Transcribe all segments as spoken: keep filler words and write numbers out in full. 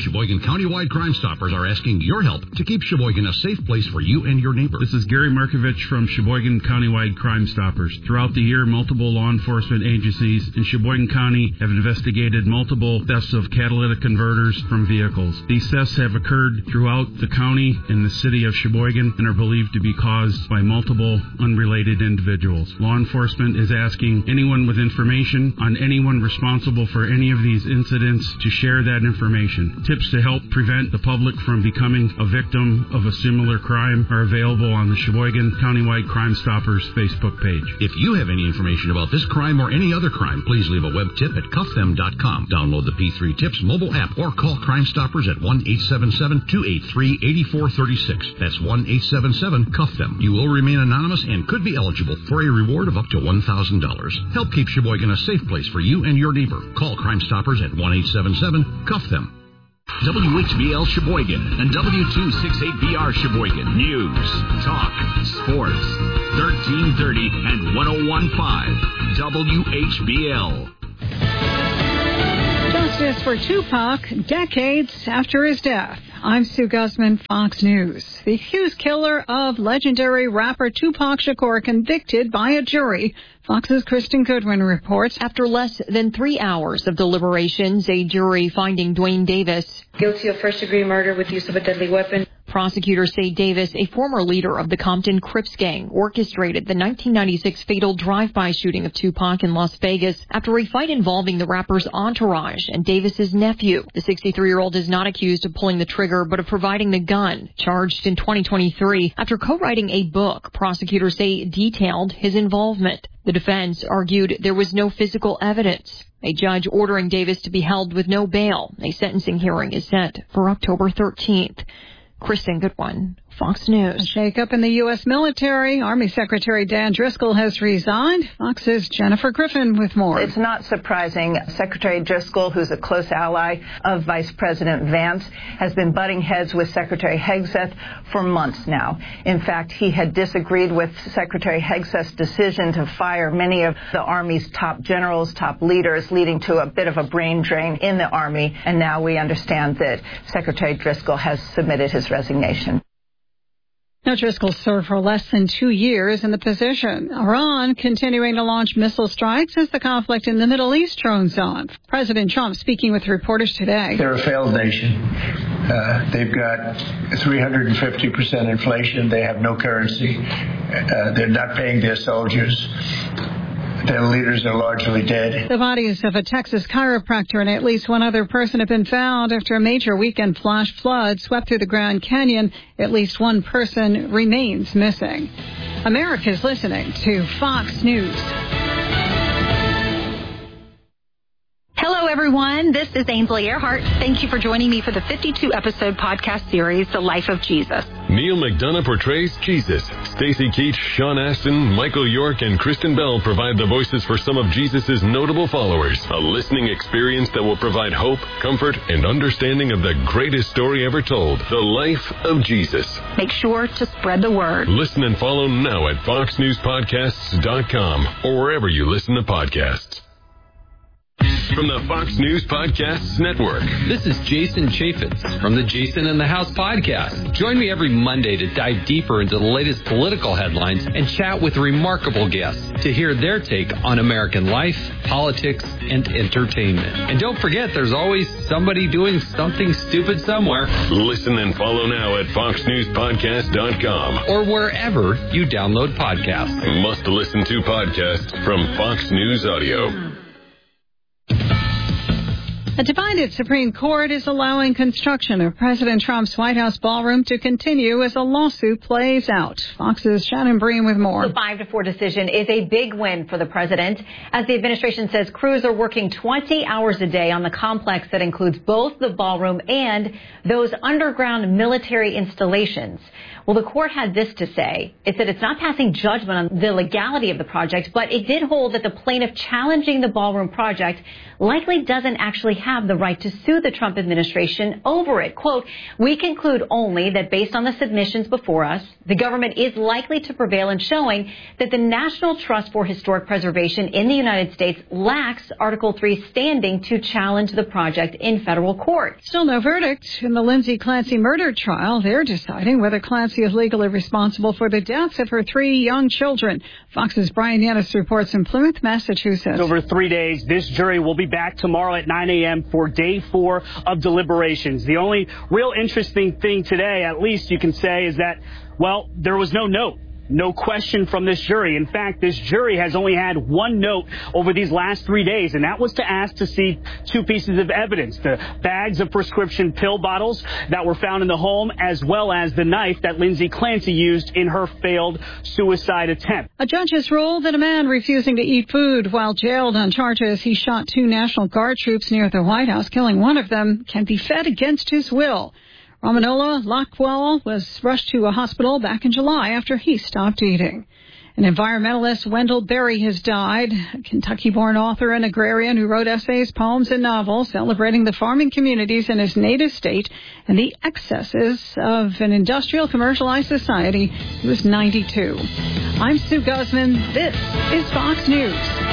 Sheboygan Countywide Crime Stoppers are asking your help to keep Sheboygan a safe place for you and your neighbor. This is Gary Markovich from Sheboygan Countywide Crime Stoppers. Throughout the year, multiple law enforcement agencies in Sheboygan County have investigated multiple thefts of catalytic converters from vehicles. These thefts have occurred throughout the county and the city of Sheboygan and are believed to be caused by multiple unrelated individuals. Law enforcement is asking anyone with information on anyone responsible for any of these incidents to share that information. Tips to help prevent the public from becoming a victim of a similar crime are available on the Sheboygan Countywide Crime Stoppers Facebook page. If you have any information about this crime or any other crime, please leave a web tip at cuff them dot com. Download the P three Tips mobile app or call Crime Stoppers at one eight seven seven, two eight three, eight four three six. That's one eight seven seven, cuff them. You will remain anonymous and could be eligible for a reward of up to one thousand dollars. Help keep Sheboygan a safe place for you and your neighbor. Call Crime Stoppers at one eight seven seven, cuff them. W H B L Sheboygan and W two sixty-eight B R Sheboygan. News, talk, sports. thirteen thirty and ten fifteen W H B L. Justice for Tupac decades after his death. I'm Sue Guzman, Fox News. The accused killer of legendary rapper Tupac Shakur convicted by a jury. Fox's Kristen Goodwin reports. After less than three hours of deliberations, a jury finding Dwayne Davis guilty of first-degree murder with use of a deadly weapon. Prosecutors say Davis, a former leader of the Compton Crips gang, orchestrated the nineteen ninety-six fatal drive-by shooting of Tupac in Las Vegas after a fight involving the rapper's entourage and Davis's nephew. The sixty-three-year-old is not accused of pulling the trigger, but of providing the gun, charged in twenty twenty-three after co-writing a book prosecutors say detailed his involvement. The defense argued there was no physical evidence. A judge ordering Davis to be held with no bail. A sentencing hearing is set for October thirteenth. Kristen Goodwin, Fox News. A shakeup in the U S military. Army Secretary Dan Driscoll has resigned. Fox's Jennifer Griffin with more. It's not surprising. Secretary Driscoll, who's a close ally of Vice President Vance, has been butting heads with Secretary Hegseth for months now. In fact, he had disagreed with Secretary Hegseth's decision to fire many of the Army's top generals, top leaders, leading to a bit of a brain drain in the Army. And now we understand that Secretary Driscoll has submitted his resignation. Now, Driscoll served for less than two years in the position. Iran continuing to launch missile strikes as the conflict in the Middle East drones on. President Trump speaking with reporters today. They're a failed nation. Uh, they've got three hundred fifty percent inflation. They have no currency. Uh, they're not paying their soldiers. Their leaders are largely dead. The bodies of a Texas chiropractor and at least one other person have been found after a major weekend flash flood swept through the Grand Canyon. At least one person remains missing. America's listening to Fox News. Hello, everyone. This is Ainsley Earhart. Thank you for joining me for the fifty-two episode podcast series, The Life of Jesus. Neil McDonough portrays Jesus. Stacey Keach, Sean Astin, Michael York, and Kristen Bell provide the voices for some of Jesus' notable followers. A listening experience that will provide hope, comfort, and understanding of the greatest story ever told, The Life of Jesus. Make sure to spread the word. Listen and follow now at fox news podcasts dot com or wherever you listen to podcasts. From the Fox News Podcasts Network. This is Jason Chaffetz from the Jason in the House podcast. Join me every Monday to dive deeper into the latest political headlines and chat with remarkable guests to hear their take on American life, politics, and entertainment. And don't forget, there's always somebody doing something stupid somewhere. Listen and follow now at fox news podcast dot com or wherever you download podcasts. Must listen to podcasts from Fox News Audio. A divided Supreme Court is allowing construction of President Trump's White House ballroom to continue as a lawsuit plays out. Fox's Shannon Breen with more. The five to four decision is a big win for the president, as the administration says crews are working twenty hours a day on the complex that includes both the ballroom and those underground military installations. Well, the court had this to say. It said it's not passing judgment on the legality of the project, but it did hold that the plaintiff challenging the ballroom project likely doesn't actually have the right to sue the Trump administration over it. Quote, we conclude only that based on the submissions before us, the government is likely to prevail in showing that the National Trust for Historic Preservation in the United States lacks Article three standing to challenge the project in federal court. Still no verdict in the Lindsay Clancy murder trial. They're deciding whether Clancy is legally responsible for the deaths of her three young children. Fox's Brian Yanis reports in Plymouth, Massachusetts. Over three days, this jury will be back tomorrow at nine a.m. for day four of deliberations. The only real interesting thing today, at least you can say, is that, well, there was no note. No question from this jury. In fact, this jury has only had one note over these last three days, and that was to ask to see two pieces of evidence, the bags of prescription pill bottles that were found in the home, as well as the knife that Lindsay Clancy used in her failed suicide attempt. A judge has ruled that a man refusing to eat food while jailed on charges he shot two National Guard troops near the White House, killing one of them, can be fed against his will. Ramanola Lockwell was rushed to a hospital back in July after he stopped eating. An environmentalist, Wendell Berry, has died, a Kentucky-born author and agrarian who wrote essays, poems, and novels celebrating the farming communities in his native state and the excesses of an industrial, commercialized society. He was ninety-two. I'm Sue Guzman. This is Fox News.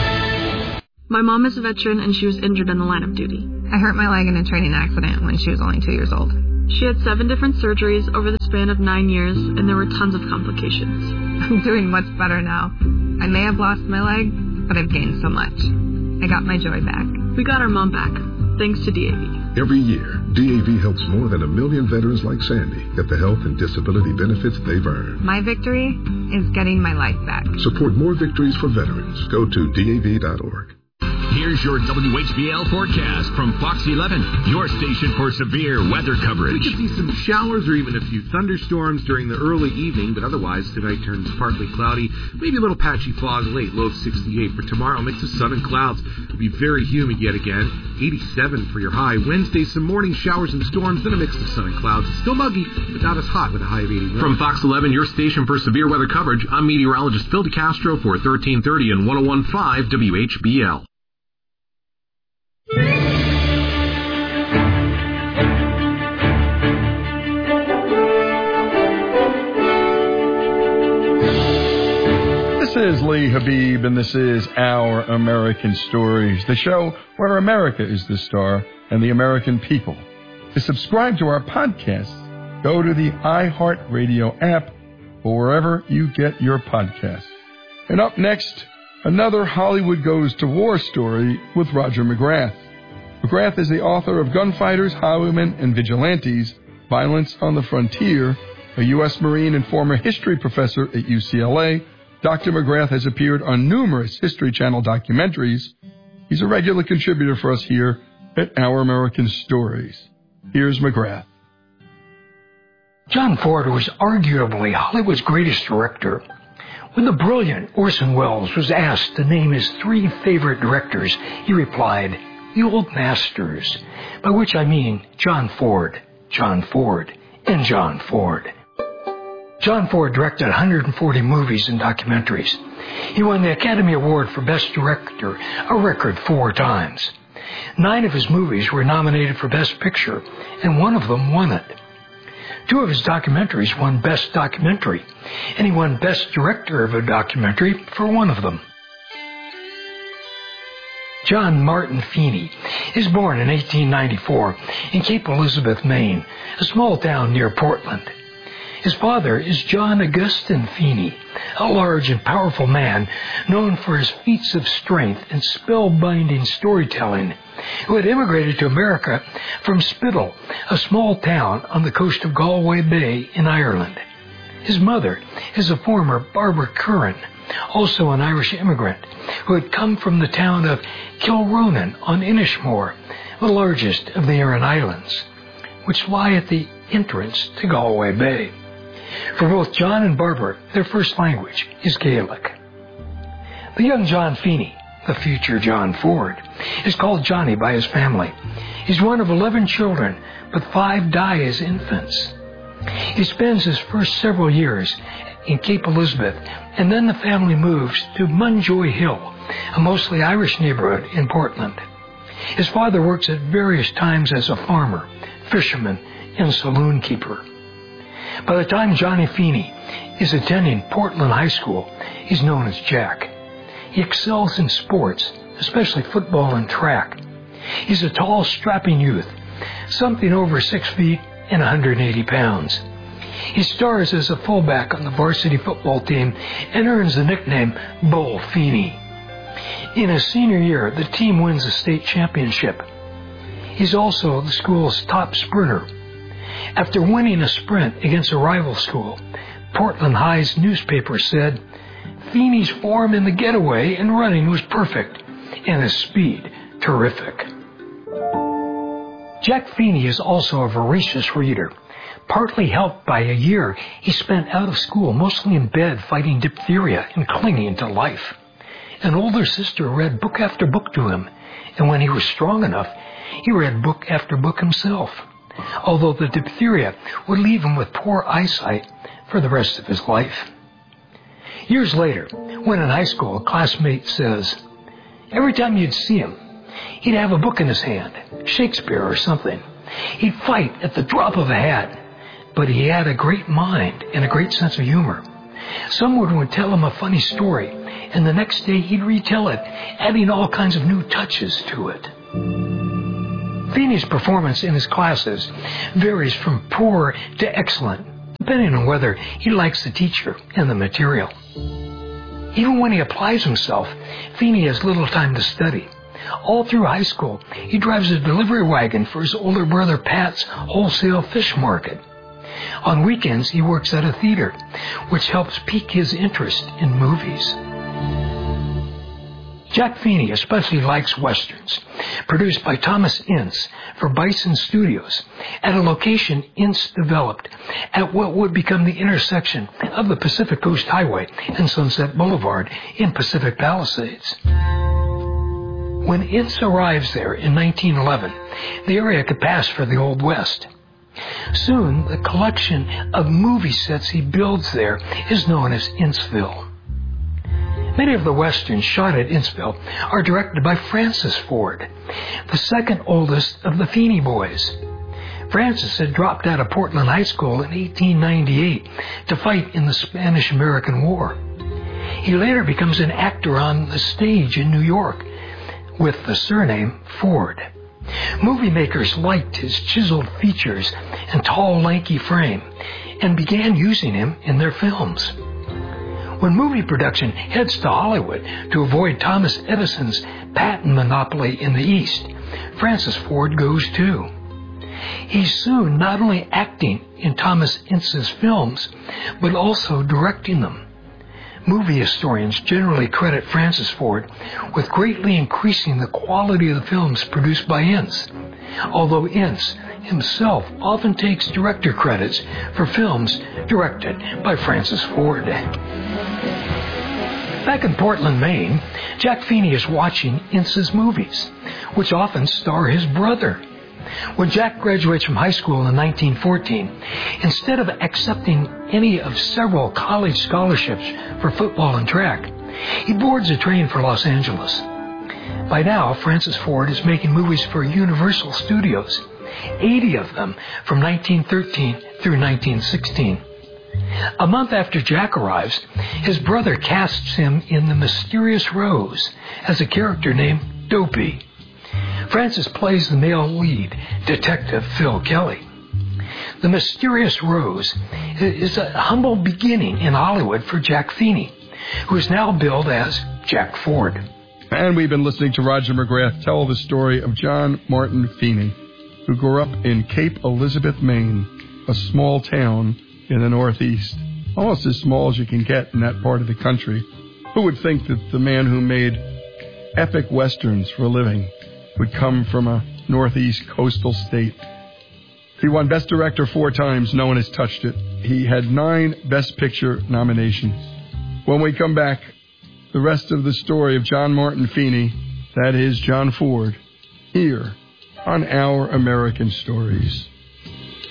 My mom is a veteran, and she was injured in the line of duty. I hurt my leg in a training accident when she was only two years old. She had seven different surgeries over the span of nine years, and there were tons of complications. I'm doing much better now. I may have lost my leg, but I've gained so much. I got my joy back. We got our mom back, thanks to D A V. Every year, D A V helps more than a million veterans like Sandy get the health and disability benefits they've earned. My victory is getting my life back. Support more victories for veterans. Go to D A V dot org. Here's your W H B L forecast from Fox eleven, your station for severe weather coverage. We could see some showers or even a few thunderstorms during the early evening, but otherwise tonight turns partly cloudy, maybe a little patchy fog late, low of sixty-eight. For tomorrow, mix of sun and clouds. It'll be very humid yet again, eighty-seven for your high. Wednesday, some morning showers and storms, then a mix of sun and clouds. Still muggy, but not as hot with a high of eighty-one. From Fox eleven, your station for severe weather coverage, I'm meteorologist Phil DeCastro for thirteen thirty and one oh one point five W H B L. This is Lee Habib, and this is Our American Stories, the show where America is the star and the American people. To subscribe to our podcasts, go to the iHeartRadio app or wherever you get your podcasts. And up next, another Hollywood Goes to War story with Roger McGrath. McGrath is the author of Gunfighters, Highwaymen, and Vigilantes, Violence on the Frontier, a U S Marine and former history professor at U C L A. Doctor McGrath has appeared on numerous History Channel documentaries. He's a regular contributor for us here at Our American Stories. Here's McGrath. John Ford was arguably Hollywood's greatest director. When the brilliant Orson Welles was asked to name his three favorite directors, he replied, "The old masters," by which I mean John Ford, John Ford, and John Ford. John Ford directed one hundred forty movies and documentaries. He won the Academy Award for Best Director a record four times. Nine of his movies were nominated for Best Picture, and one of them won it. Two of his documentaries won Best Documentary, and he won Best Director of a Documentary for one of them. John Martin Feeney is born in eighteen ninety-four in Cape Elizabeth, Maine, a small town near Portland. His father is John Augustine Feeney, a large and powerful man known for his feats of strength and spellbinding storytelling, who had immigrated to America from Spittal, a small town on the coast of Galway Bay in Ireland. His mother is a former Barbara Curran, also an Irish immigrant, who had come from the town of Kilronan on Inishmore, the largest of the Aran Islands, which lie at the entrance to Galway Bay. For both John and Barbara, their first language is Gaelic. The young John Feeney, the future John Ford, is called Johnny by his family. He's one of eleven children, but five die as infants. He spends his first several years in Cape Elizabeth, and then the family moves to Munjoy Hill, a mostly Irish neighborhood in Portland. His father works at various times as a farmer, fisherman, and saloon keeper. By the time Johnny Feeney is attending Portland High School, he's known as Jack. He excels in sports, especially football and track. He's a tall, strapping youth, something over six feet and one hundred eighty pounds. He stars as a fullback on the varsity football team and earns the nickname Bull Feeney. In his senior year, the team wins the state championship. He's also the school's top sprinter. After winning a sprint against a rival school, Portland High's newspaper said, Feeney's form in the getaway and running was perfect, and his speed terrific. Jack Feeney is also a voracious reader, partly helped by a year he spent out of school, mostly in bed fighting diphtheria and clinging to life. An older sister read book after book to him, and when he was strong enough, he read book after book himself, although the diphtheria would leave him with poor eyesight for the rest of his life. Years later, when in high school, a classmate says, every time you'd see him, he'd have a book in his hand, Shakespeare or something. He'd fight at the drop of a hat, but he had a great mind and a great sense of humor. Someone would tell him a funny story, and the next day he'd retell it, adding all kinds of new touches to it. Feeney's performance in his classes varies from poor to excellent, depending on whether he likes the teacher and the material. Even when he applies himself, Feeney has little time to study. All through high school, he drives a delivery wagon for his older brother Pat's wholesale fish market. On weekends, he works at a theater, which helps pique his interest in movies. Jack Feeney especially likes westerns, produced by Thomas Ince for Bison Studios, at a location Ince developed at what would become the intersection of the Pacific Coast Highway and Sunset Boulevard in Pacific Palisades. When Ince arrives there in nineteen eleven, the area could pass for the Old West. Soon, the collection of movie sets he builds there is known as Inceville. Many of the westerns shot at Inceville are directed by Francis Ford, the second oldest of the Feeney boys. Francis had dropped out of Portland High School in eighteen ninety-eight to fight in the Spanish-American War. He later becomes an actor on the stage in New York with the surname Ford. Movie makers liked his chiseled features and tall, lanky frame and began using him in their films. When movie production heads to Hollywood to avoid Thomas Edison's patent monopoly in the East, Francis Ford goes too. He's soon not only acting in Thomas Ince's films, but also directing them. Movie historians generally credit Francis Ford with greatly increasing the quality of the films produced by Ince, although Ince himself often takes director credits for films directed by Francis Ford. Back in Portland, Maine, Jack Feeney is watching Ince's movies, which often star his brother. When Jack graduates from high school in nineteen fourteen, instead of accepting any of several college scholarships for football and track, he boards a train for Los Angeles. By now, Francis Ford is making movies for Universal Studios, eighty of them from nineteen thirteen through nineteen sixteen. A month after Jack arrives, his brother casts him in The Mysterious Rose as a character named Dopey. Francis plays the male lead, Detective Phil Kelly. The Mysterious Rose is a humble beginning in Hollywood for Jack Feeney, who is now billed as Jack Ford. And we've been listening to Roger McGrath tell the story of John Martin Feeney, who grew up in Cape Elizabeth, Maine, a small town in the Northeast, almost as small as you can get in that part of the country. Who would think that the man who made epic westerns for a living would come from a Northeast coastal state? He won Best Director four times. No one has touched it. He had nine Best Picture nominations. When we come back, the rest of the story of John Martin Feeney, that is John Ford, here on Our American Stories.